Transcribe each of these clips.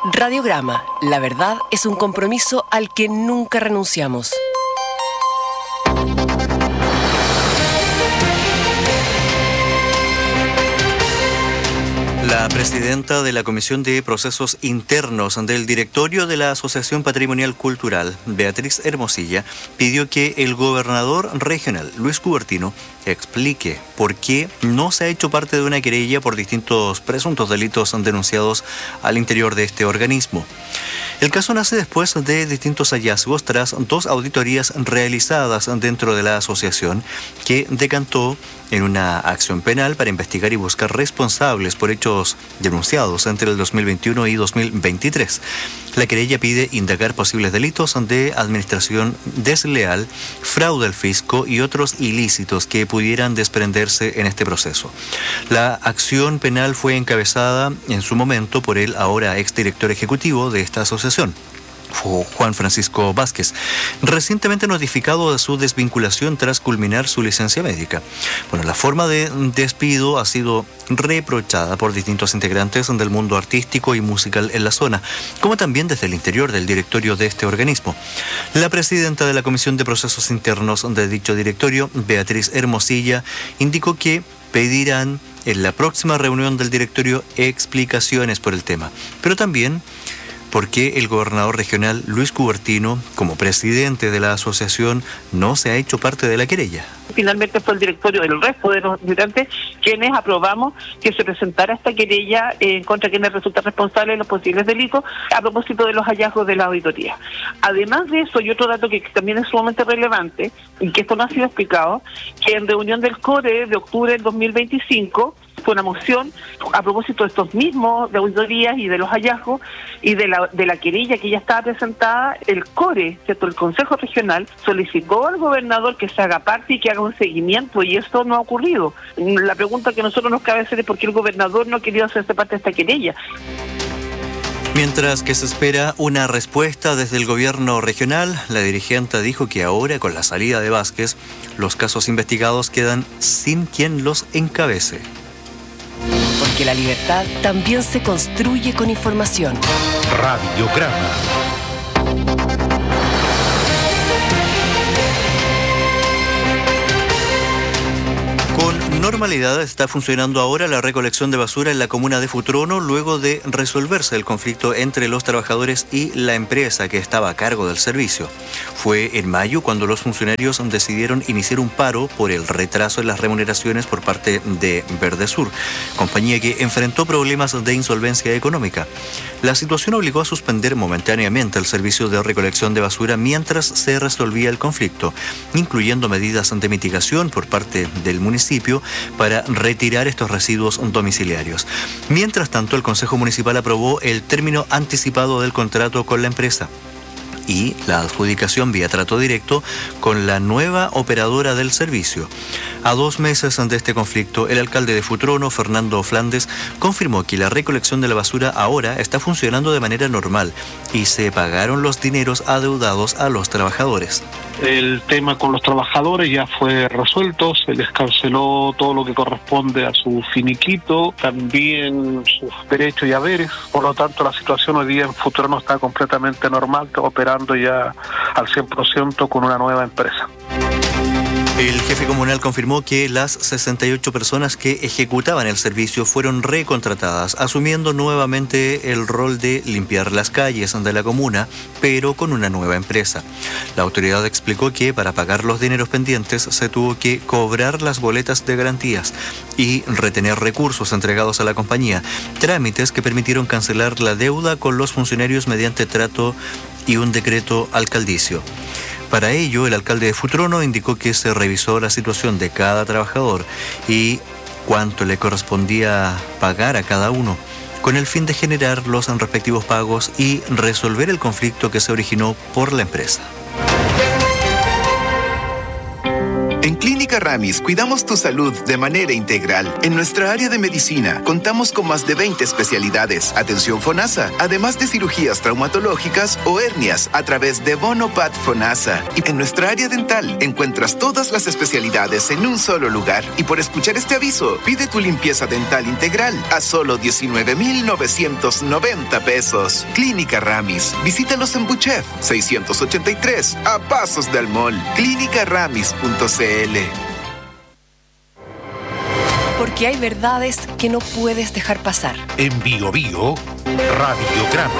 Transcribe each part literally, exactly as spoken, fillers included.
Radiograma, la verdad es un compromiso al que nunca renunciamos. La presidenta de la Comisión de Procesos Internos del Directorio de la Asociación Patrimonial Cultural, Beatriz Hermosilla, pidió que el gobernador regional, Luis Cubertino, explique por qué no se ha hecho parte de una querella por distintos presuntos delitos denunciados al interior de este organismo. El caso nace después de distintos hallazgos tras dos auditorías realizadas dentro de la asociación que decantó en una acción penal para investigar y buscar responsables por hechos denunciados entre el dos mil veintiuno y dos mil veintitrés. La querella pide indagar posibles delitos de administración desleal, fraude al fisco y otros ilícitos que pudieran desprenderse en este proceso. La acción penal fue encabezada en su momento por el ahora exdirector ejecutivo de esta asociación, Juan Francisco Vázquez, recientemente notificado de su desvinculación tras culminar su licencia médica. Bueno, la forma de despido ha sido reprochada por distintos integrantes del mundo artístico y musical en la zona, como también desde el interior del directorio de este organismo. La presidenta de la Comisión de Procesos Internos de dicho directorio, Beatriz Hermosilla, indicó que pedirán en la próxima reunión del directorio explicaciones por el tema, pero también por qué el gobernador regional Luis Cubertino, como presidente de la asociación, no se ha hecho parte de la querella. Finalmente fue el directorio, el resto de los militantes, quienes aprobamos que se presentara esta querella en contra de quienes resultan responsables de los posibles delitos a propósito de los hallazgos de la auditoría. Además de eso, y otro dato que también es sumamente relevante, y que esto no ha sido explicado, que en reunión del CORE de octubre del dos mil veinticinco, fue una moción a propósito de estos mismos, de auditorías y de los hallazgos y de la de la querella que ya estaba presentada. El CORE, ¿cierto?, el Consejo Regional, solicitó al gobernador que se haga parte y que haga un seguimiento, y esto no ha ocurrido. La pregunta que nosotros nos cabe hacer es por qué el gobernador no ha querido hacerse parte de esta querella. Mientras que se espera una respuesta desde el gobierno regional, la dirigente dijo que ahora, con la salida de Vázquez, los casos investigados quedan sin quien los encabece. Porque la libertad también se construye con información. Radiograma. Con normalidad está funcionando ahora la recolección de basura en la comuna de Futrono luego de resolverse el conflicto entre los trabajadores y la empresa que estaba a cargo del servicio. Fue en mayo cuando los funcionarios decidieron iniciar un paro por el retraso en las remuneraciones por parte de Verdesur, compañía que enfrentó problemas de insolvencia económica. La situación obligó a suspender momentáneamente el servicio de recolección de basura mientras se resolvía el conflicto, incluyendo medidas de mitigación por parte del municipio para retirar estos residuos domiciliarios. Mientras tanto, el Consejo Municipal aprobó el término anticipado del contrato con la empresa y la adjudicación vía trato directo con la nueva operadora del servicio. A dos meses de este conflicto, el alcalde de Futrono, Fernando Flandes, confirmó que la recolección de la basura ahora está funcionando de manera normal y se pagaron los dineros adeudados a los trabajadores. El tema con los trabajadores ya fue resuelto, se les canceló todo lo que corresponde a su finiquito, también sus derechos y haberes. Por lo tanto, la situación hoy día en Futrono está completamente normal, operando ya al cien por ciento con una nueva empresa. El jefe comunal confirmó que las sesenta y ocho personas que ejecutaban el servicio fueron recontratadas, asumiendo nuevamente el rol de limpiar las calles de la comuna, pero con una nueva empresa. La autoridad explicó que para pagar los dineros pendientes se tuvo que cobrar las boletas de garantías y retener recursos entregados a la compañía, trámites que permitieron cancelar la deuda con los funcionarios mediante trato y un decreto alcaldicio. Para ello, el alcalde de Futrono indicó que se revisó la situación de cada trabajador y cuánto le correspondía pagar a cada uno, con el fin de generar los respectivos pagos y resolver el conflicto que se originó por la empresa. En Clínica Ramis cuidamos tu salud de manera integral. En nuestra área de medicina contamos con más de veinte especialidades, atención FONASA, además de cirugías traumatológicas o hernias a través de Bonopat FONASA. Y en nuestra área dental encuentras todas las especialidades en un solo lugar. Y por escuchar este aviso, pide tu limpieza dental integral a solo diecinueve mil novecientos noventa pesos. Clínica Ramis. Visítalos en Buchef seiscientos ochenta y tres, a pasos del mall. clínica ramis punto c l. Porque hay verdades que no puedes dejar pasar. En Bio Bio, Radiograma.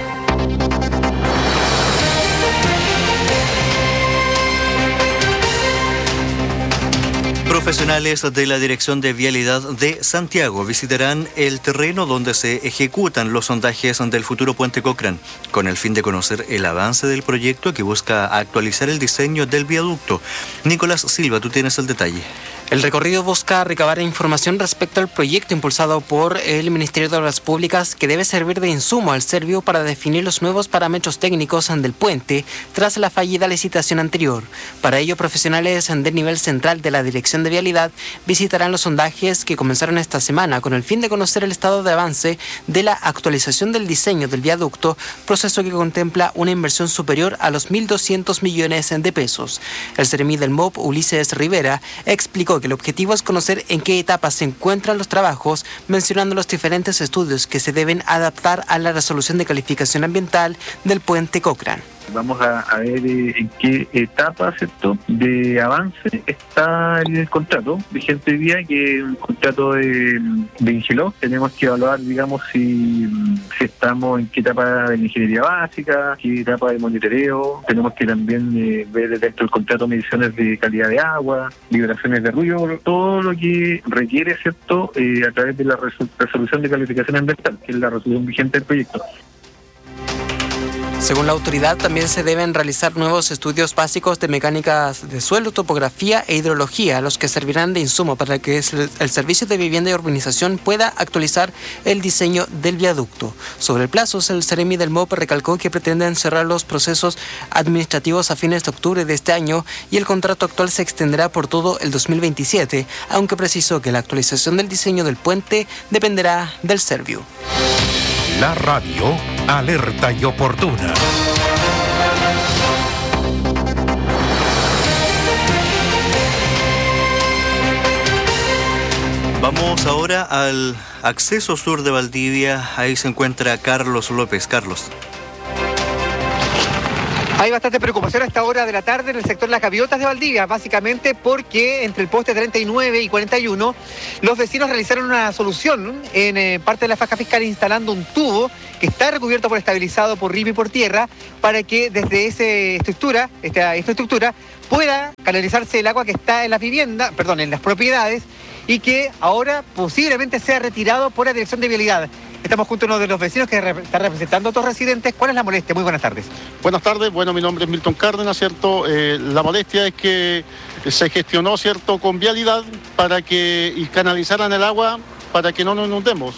Profesionales de la Dirección de Vialidad de Santiago visitarán el terreno donde se ejecutan los sondajes del futuro puente Cochrane, con el fin de conocer el avance del proyecto que busca actualizar el diseño del viaducto. Nicolás Silva, tú tienes el detalle. El recorrido busca recabar información respecto al proyecto impulsado por el Ministerio de Obras Públicas, que debe servir de insumo al Servio para definir los nuevos parámetros técnicos del puente tras la fallida licitación anterior. Para ello, profesionales del nivel central de la Dirección de Vialidad visitarán los sondajes que comenzaron esta semana con el fin de conocer el estado de avance de la actualización del diseño del viaducto, proceso que contempla una inversión superior a los mil doscientos millones de pesos. El seremí del M O P, Ulises Rivera, explicó que el objetivo es conocer en qué etapa se encuentran los trabajos, mencionando los diferentes estudios que se deben adaptar a la resolución de calificación ambiental del puente Cochrane. Vamos a, a ver eh, en qué etapa, ¿cierto?, de avance está el contrato vigente hoy día, que es un contrato de, de Ingeló. Tenemos que evaluar, digamos, si, si estamos en qué etapa de la ingeniería básica, qué etapa de monitoreo. Tenemos que también eh, ver dentro del contrato mediciones de calidad de agua, liberaciones de ruido, todo lo que requiere, ¿cierto?, eh, a través de la resol- resolución de calificación ambiental, que es la resolución vigente del proyecto. Según la autoridad, también se deben realizar nuevos estudios básicos de mecánicas de suelo, topografía e hidrología, los que servirán de insumo para que el Servicio de Vivienda y Urbanización pueda actualizar el diseño del viaducto. Sobre el plazo, el seremi del M O P recalcó que pretenden cerrar los procesos administrativos a fines de octubre de este año y el contrato actual se extenderá por todo el dos mil veintisiete, aunque precisó que la actualización del diseño del puente dependerá del Servio. La radio alerta y oportuna. Vamos ahora al acceso sur de Valdivia. Ahí se encuentra Carlos López. Carlos. Hay bastante preocupación a esta hora de la tarde en el sector Las Gaviotas de Valdivia, básicamente porque entre el poste treinta y nueve y cuarenta y uno los vecinos realizaron una solución en eh, parte de la faja fiscal instalando un tubo que está recubierto por estabilizado por rima y por tierra para que desde esa estructura, esta infraestructura, pueda canalizarse el agua que está en las viviendas, perdón, en las propiedades, y que ahora posiblemente sea retirado por la Dirección de Vialidad. Estamos junto a uno de los vecinos que re- está representando a otros residentes. ¿Cuál es la molestia? Muy buenas tardes. Buenas tardes, bueno, mi nombre es Milton Cárdenas, ¿cierto? Eh, la molestia es que se gestionó, ¿cierto?, con Vialidad para que y canalizaran el agua para que no nos inundemos.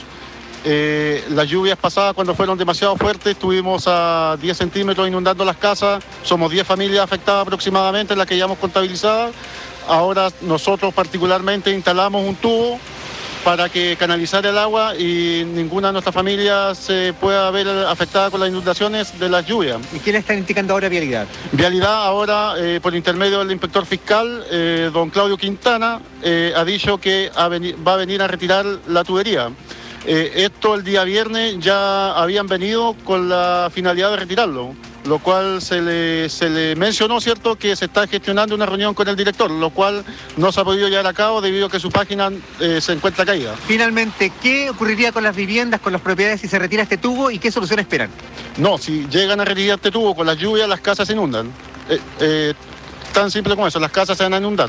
Eh, las lluvias pasadas, cuando fueron demasiado fuertes, estuvimos a diez centímetros inundando las casas. Somos diez familias afectadas aproximadamente, las que ya hemos contabilizado. Ahora nosotros particularmente instalamos un tubo para que canalizar el agua y ninguna de nuestras familias se pueda ver afectada con las inundaciones de las lluvias. ¿Y quién está indicando ahora Vialidad? Vialidad ahora, eh, por intermedio del inspector fiscal, eh, don Claudio Quintana, eh, ha dicho que ha veni- va a venir a retirar la tubería. Eh, esto el día viernes ya habían venido con la finalidad de retirarlo, lo cual se le, se le mencionó, ¿cierto?, que se está gestionando una reunión con el director, lo cual no se ha podido llevar a cabo debido a que su página eh, se encuentra caída. Finalmente, ¿qué ocurriría con las viviendas, con las propiedades si se retira este tubo y qué solución esperan? No, si llegan a retirar este tubo con las lluvias, las casas se inundan. Eh, eh, tan simple como eso, las casas se van a inundar.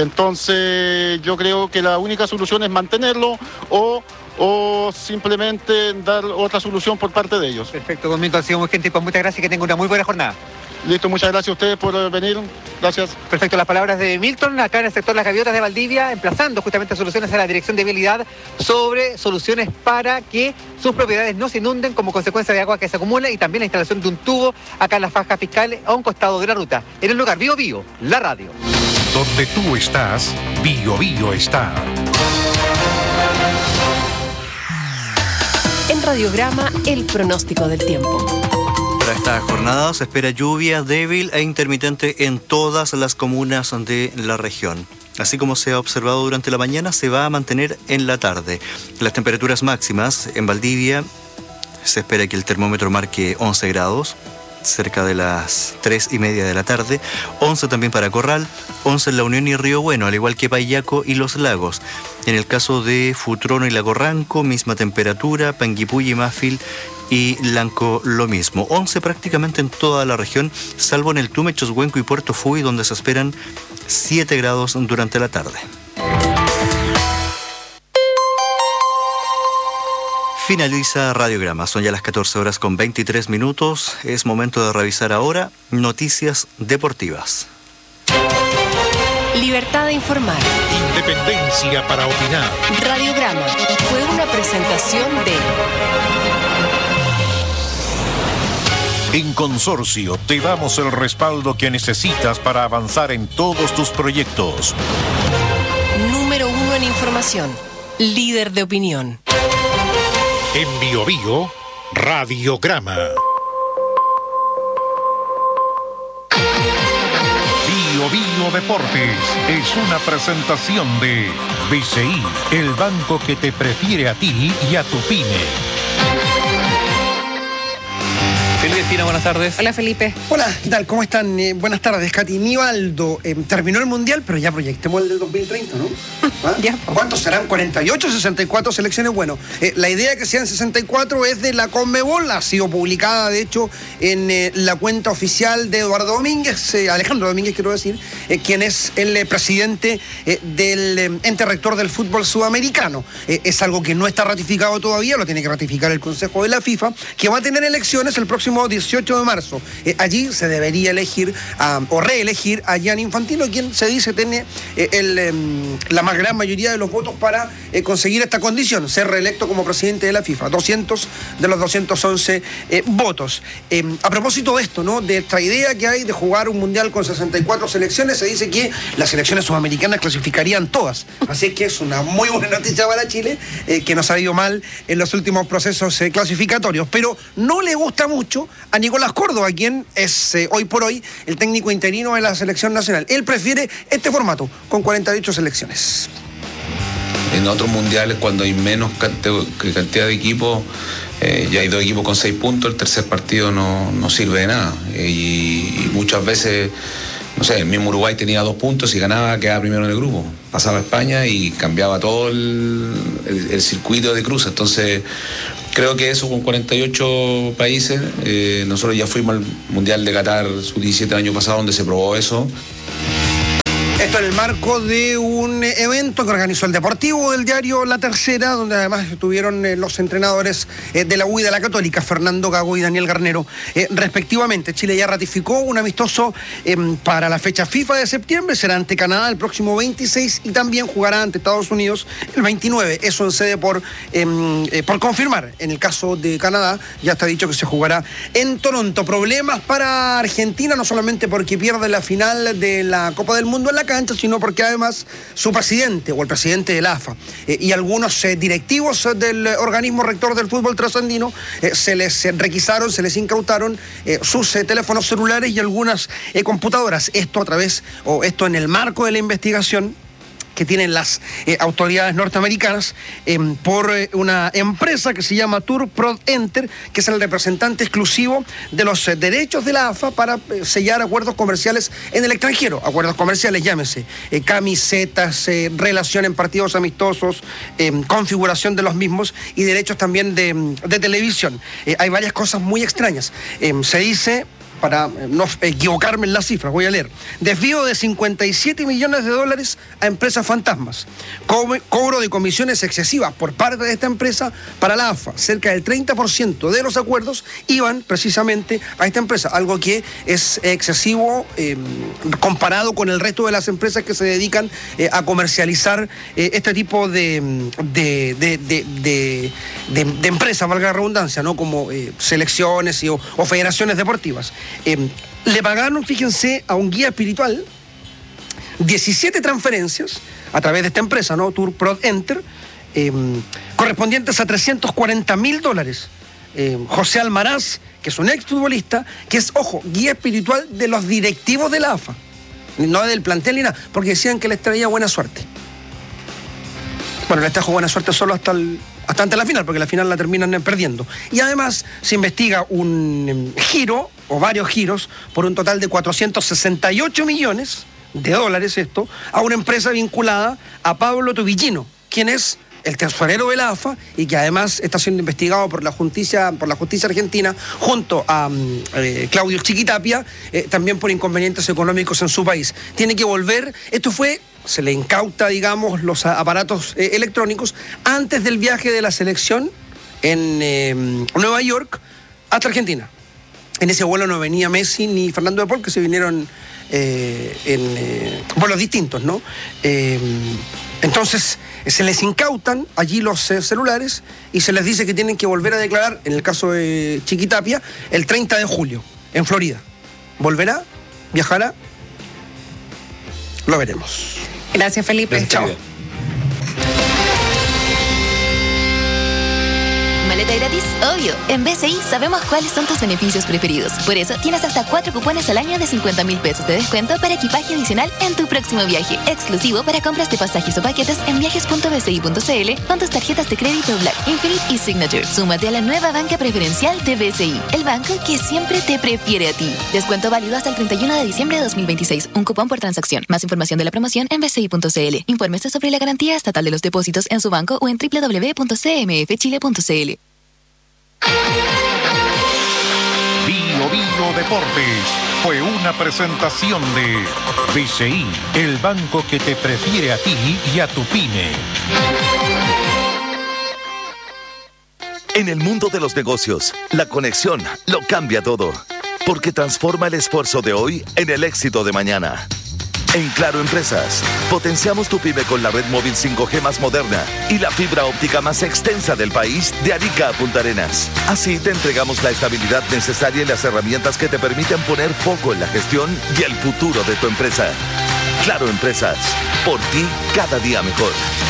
Entonces yo creo que la única solución es mantenerlo o... o simplemente dar otra solución por parte de ellos. Perfecto, don Milton, ha sido muy gentil, pues muchas gracias y que tenga una muy buena jornada. Listo, muchas gracias a ustedes por venir. Gracias. Perfecto, las palabras de Milton, acá en el sector Las Gaviotas de Valdivia, emplazando justamente soluciones a la Dirección de Vialidad sobre soluciones para que sus propiedades no se inunden como consecuencia de agua que se acumula y también la instalación de un tubo acá en la faja fiscal a un costado de la ruta. En el lugar Bio Bio, la radio. Donde tú estás, Bio Bio está. En Radiograma, el pronóstico del tiempo. Para esta jornada se espera lluvia débil e intermitente en todas las comunas de la región. Así como se ha observado durante la mañana, se va a mantener en la tarde. Las temperaturas máximas en Valdivia, se espera que el termómetro marque once grados, cerca de las tres y media de la tarde, once también para Corral, once en La Unión y Río Bueno, al igual que Payaco y Los Lagos. En el caso de Futrono y Lago Ranco, misma temperatura, Panguipulli, Mafil y Lanco lo mismo. once prácticamente en toda la región, salvo en el Tume, Choshuenco y Puerto Fuy, donde se esperan siete grados durante la tarde. Finaliza Radiograma, son ya las catorce horas con veintitrés minutos. Es momento de revisar ahora noticias deportivas. Libertad de informar. Independencia para opinar. Radiograma fue una presentación de... En Consorcio te damos el respaldo que necesitas para avanzar en todos tus proyectos. Número uno en información. Líder de opinión. En Bio Bio, Radiograma. Bio Bio Deportes es una presentación de B C I, el banco que te prefiere a ti y a tu pyme. Felipe Espina, buenas tardes. Hola, Felipe. Hola, ¿qué tal? ¿Cómo están? Eh, buenas tardes, Katy. Nivaldo, eh, terminó el Mundial, pero ya proyectemos el del dos mil treinta, ¿no? ¿Ah? Ya. ¿Cuántos serán? ¿cuarenta y ocho, sesenta y cuatro selecciones? Bueno, eh, la idea de que sean sesenta y cuatro es de la Conmebol, ha sido publicada, de hecho, en eh, la cuenta oficial de Eduardo Domínguez, eh, Alejandro Domínguez, quiero decir, eh, quien es el eh, presidente eh, del eh, ente rector del fútbol sudamericano. Eh, es algo que no está ratificado todavía, lo tiene que ratificar el Consejo de la FIFA, que va a tener elecciones el próximo dieciocho de marzo. Eh, allí se debería elegir uh, o reelegir a Gianni Infantino, quien se dice tiene eh, el, eh, la más gran mayoría de los votos para eh, conseguir esta condición, ser reelecto como presidente de la FIFA. doscientos de los doscientos once eh, votos. Eh, a propósito de esto, ¿no? De esta idea que hay de jugar un mundial con sesenta y cuatro selecciones, se dice que las selecciones sudamericanas clasificarían todas. Así que es una muy buena noticia para Chile, eh, que nos ha ido mal en los últimos procesos eh, clasificatorios. Pero no le gusta mucho a Nicolás Córdoba, quien es eh, hoy por hoy el técnico interino de la selección nacional. Él prefiere este formato, con cuarenta y ocho selecciones. En otros mundiales, cuando hay menos cantidad de equipos, eh, ya hay dos equipos con seis puntos, el tercer partido no, no sirve de nada. Eh, y, y muchas veces, no sé, el mismo Uruguay tenía dos puntos y ganaba, quedaba primero en el grupo. Pasaba a España y cambiaba todo el, el, el circuito de cruce. Entonces, creo que eso con cuarenta y ocho países, eh, nosotros ya fuimos al Mundial de Qatar sub diecisiete el año pasado, donde se probó eso. Esto en el marco de un evento que organizó el Deportivo del diario La Tercera, donde además estuvieron eh, los entrenadores eh, de la U y de la Católica, Fernando Gago y Daniel Garnero, eh, respectivamente. Chile ya ratificó un amistoso eh, para la fecha FIFA de septiembre, será ante Canadá el próximo veintiséis y también jugará ante Estados Unidos el veintinueve. Eso en sede por, eh, eh, por confirmar. En el caso de Canadá ya está dicho que se jugará en Toronto. Problemas para Argentina, no solamente porque pierde la final de la Copa del Mundo en la cancha, sino porque además su presidente o el presidente de la A F A eh, y algunos eh, directivos eh, del organismo rector del fútbol trasandino eh, se les eh, requisaron, se les incautaron eh, sus eh, teléfonos celulares y algunas eh, computadoras. Esto a través, o esto en el marco de la investigación que tienen las eh, autoridades norteamericanas eh, por eh, una empresa que se llama Tour Pro Enter, que es el representante exclusivo de los eh, derechos de la A F A para eh, sellar acuerdos comerciales en el extranjero. Acuerdos comerciales, llámese, eh, camisetas, eh, relación en partidos amistosos, eh, configuración de los mismos y derechos también de, de televisión. Eh, hay varias cosas muy extrañas. Eh, se dice, para no equivocarme en las cifras, voy a leer: desvío de cincuenta y siete millones de dólares a empresas fantasmas, Co cobro de comisiones excesivas por parte de esta empresa para la A F A. Cerca del treinta por ciento de los acuerdos iban precisamente a esta empresa, algo que es excesivo eh, comparado con el resto de las empresas que se dedican eh, a comercializar eh, este tipo de, de, de, de, de, de, de empresas, valga la redundancia, ¿no? Como eh, selecciones y, o, o federaciones deportivas. Eh, le pagaron, fíjense, a un guía espiritual diecisiete transferencias a través de esta empresa, ¿no? Turprod Enter, eh, correspondientes a trescientos cuarenta mil dólares. Eh, José Almaraz, que es un exfutbolista, que es, ojo, guía espiritual de los directivos de la A F A, no del plantel ni nada, porque decían que les traía buena suerte. Bueno, les trajo buena suerte solo hasta el, hasta antes de la final, porque la final la terminan perdiendo. Y además se investiga un um, giro, o varios giros, por un total de cuatrocientos sesenta y ocho millones de dólares, esto, a una empresa vinculada a Pablo Tubillino, quien es el tesorero de la A F A y que además está siendo investigado por la justicia, por la justicia argentina, junto a eh, Claudio Chiquitapia, eh, también por inconvenientes económicos en su país. Tiene que volver, esto fue, se le incauta, digamos, los aparatos eh, electrónicos antes del viaje de la selección en eh, Nueva York hasta Argentina. En ese vuelo no venía Messi ni Fernando de Paul, que se vinieron eh, en eh, vuelos distintos, ¿no? Eh, entonces, se les incautan allí los eh, celulares y se les dice que tienen que volver a declarar, en el caso de Chiquitapia, el treinta de julio, en Florida. ¿Volverá? ¿Viajará? Lo veremos. Gracias, Felipe. Chao. ¿Maleta gratis? Obvio. En B C I sabemos cuáles son tus beneficios preferidos. Por eso tienes hasta cuatro cupones al año de cincuenta mil pesos de descuento para equipaje adicional en tu próximo viaje. Exclusivo para compras de pasajes o paquetes en viajes punto b c i punto c l con tus tarjetas de crédito Black, Infinite y Signature. Súmate a la nueva banca preferencial de B C I, el banco que siempre te prefiere a ti. Descuento válido hasta el treinta y uno de diciembre de dos mil veintiséis. Un cupón por transacción. Más información de la promoción en b c i punto c l. Infórmese sobre la garantía estatal de los depósitos en su banco o en w w w punto c m f chile punto c l. Bio Bio Deportes fue una presentación de B C I, el banco que te prefiere a ti y a tu pyme. En el mundo de los negocios, la conexión lo cambia todo, porque transforma el esfuerzo de hoy en el éxito de mañana. En Claro Empresas, potenciamos tu pyme con la red móvil cinco G más moderna y la fibra óptica más extensa del país, de Arica a Punta Arenas. Así te entregamos la estabilidad necesaria y las herramientas que te permiten poner foco en la gestión y el futuro de tu empresa. Claro Empresas, por ti cada día mejor.